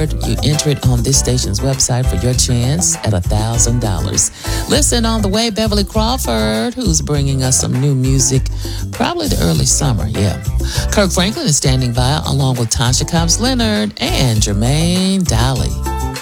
word, you enter it on this station's website for your chance at $1,000. Listen on the way, Beverly Crawford, who's bringing us some new music, probably the early summer, yeah. Kirk Franklin is standing by along with Tasha Cobbs Leonard and Jermaine Dolly.